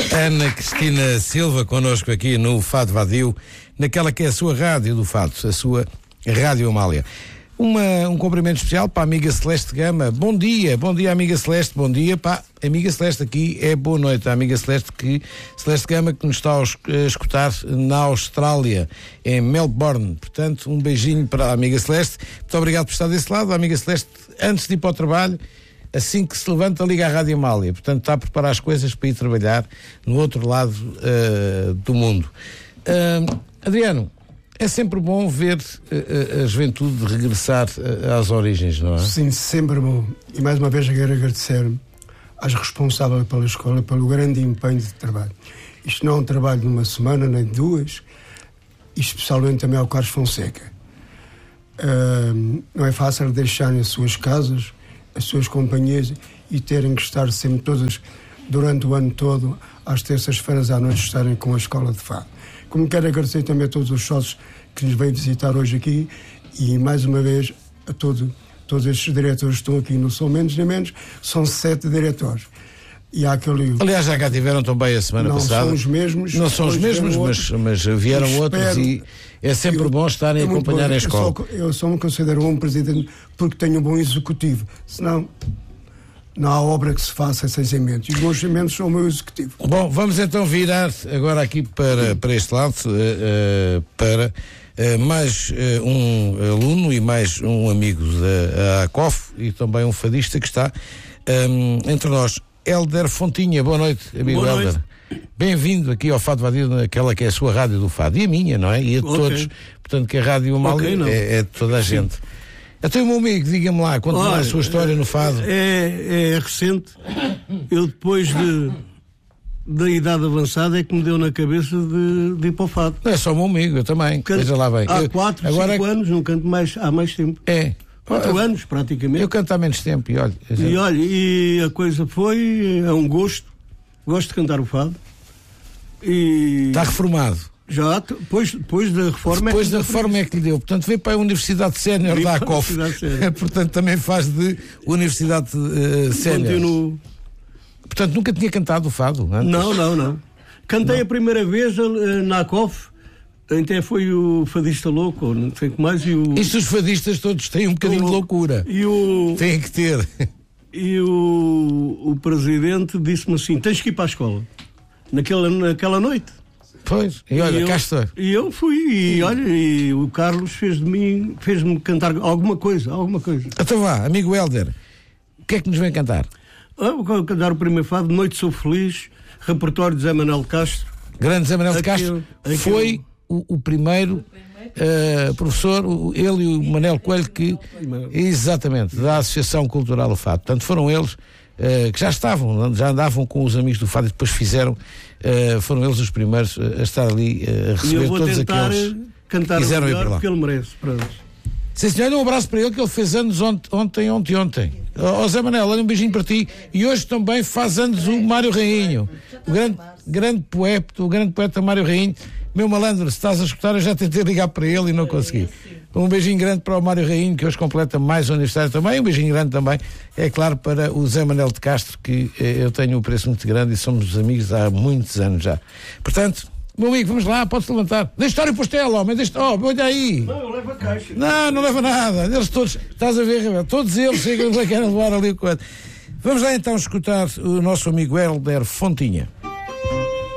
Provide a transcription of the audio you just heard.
Ana Cristina Silva connosco aqui no Fado Vadio, naquela que é a sua rádio do Fado, a sua Rádio Amália. Um cumprimento especial para a amiga Celeste Gama. Bom dia amiga Celeste, bom dia para a amiga Celeste aqui, é boa noite a amiga Celeste Gama que nos está a escutar na Austrália, em Melbourne. Portanto, um beijinho para a amiga Celeste, muito obrigado por estar desse lado. A amiga Celeste, antes de ir para o trabalho, assim que se levanta, liga à Rádio Amália, portanto está a preparar as coisas para ir trabalhar no outro lado do mundo. Adriano, é sempre bom ver a juventude regressar às origens, não é? Sim, sempre bom. E mais uma vez eu quero agradecer às responsáveis pela escola pelo grande empenho de trabalho. Isto não é um trabalho de uma semana, nem de duas, e especialmente também ao Carlos Fonseca. Não é fácil deixarem as suas casas, as suas companhias e terem que estar sempre todas, durante o ano todo, às terças-feiras à noite, estarem com a escola de fado. Como quero agradecer também a todos os sócios que nos vêm visitar hoje aqui e, mais uma vez, a todos estes diretores que estão aqui. Não são menos nem menos, são 7 diretores. E há aquele... Aliás, já cá tiveram também a semana passada. Não são os mesmos. Não são os mesmos, mas vieram outros e é sempre bom estarem a acompanhar a escola. Eu só me considero um presidente porque tenho um bom executivo. Senão... não há obra que se faça sem cimentos. E os meus cimentos são o meu executivo. Bom, vamos então virar agora aqui para este lado, para mais um aluno e mais um amigo da ACOF e também um fadista que está entre nós. Hélder Fontinha, boa noite, amigo Hélder. Bem-vindo aqui ao Fado Vadio, naquela que é a sua rádio do Fado. E a minha, não é? E a de todos. Portanto, que a Rádio Amália é de toda a gente. Até o meu amigo, diga-me lá, conta-me a sua história no Fado. É recente. Eu, depois da idade avançada, é que me deu na cabeça de ir para o Fado. Não é só o meu amigo, eu também. Veja lá bem. Há 4, 5 anos, não canto mais, há mais tempo. 4 anos, praticamente. Eu canto há menos tempo, e olha... E a coisa é um gosto. Gosto de cantar o Fado. Está reformado? Já, depois da reforma. Depois da reforma é que lhe deu. Portanto, veio para a Universidade Sénior da ACOF. Portanto, também faz de Universidade Sénior. Portanto, nunca tinha cantado o Fado antes? Não. Cantei a primeira vez na ACOF. Até foi o fadista louco, não sei o que mais. Isto os fadistas todos têm um bocadinho de loucura. Têm que ter. E o presidente disse-me assim: tens que ir para a escola. Naquela noite. Pois, e olha, cá estou. E eu fui, e o Carlos fez-me cantar alguma coisa. Então vá, amigo Hélder, o que é que nos vem cantar? Vou cantar o primeiro fado, Noite Sou Feliz, repertório de Zé Manuel de Castro. Grande Zé Manuel de Castro, foi o primeiro professor, ele e o Manel Coelho, exatamente, da Associação Cultural do Fado. Portanto, foram eles que já andavam com os amigos do Fado e depois foram eles os primeiros a estar ali a receber todos aqueles que quiseram ir para lá. Porque ele merece. Sim, senhor, um abraço para ele, que ele fez anos ontem. Zé Manel, olha, um beijinho para ti. E hoje também faz anos o Mário Rainho, o grande poeta Mário Rainho. Meu malandro, se estás a escutar, eu já tentei ligar para ele e não consegui. Um beijinho grande para o Mário Rainho, que hoje completa mais um aniversário também. Um beijinho grande também, é claro, para o Zé Manuel de Castro, que eu tenho um preço muito grande e somos amigos há muitos anos já. Portanto, meu amigo, vamos lá, pode-se levantar. Deixa estar o pastel, homem, olha aí. Não, eu levo a caixa. Não leva nada. Eles todos, estás a ver, todos eles chegam a querer levar ali o coisa. Vamos lá então escutar o nosso amigo Hélder Fontinha.